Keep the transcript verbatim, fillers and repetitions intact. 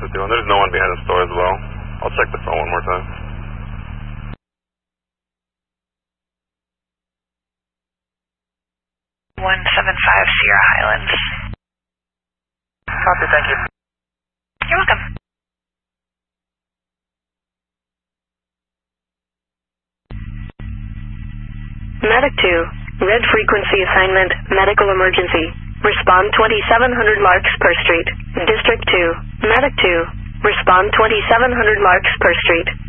with you. And there's no one behind the store as well. I'll check the phone one more time. one seven five Sierra Highlands. Copy, thank you. You're welcome. Medic two, red frequency assignment, medical emergency. Respond twenty-seven hundred Larks per Street. District two, Medic two, respond twenty-seven hundred Larks per Street.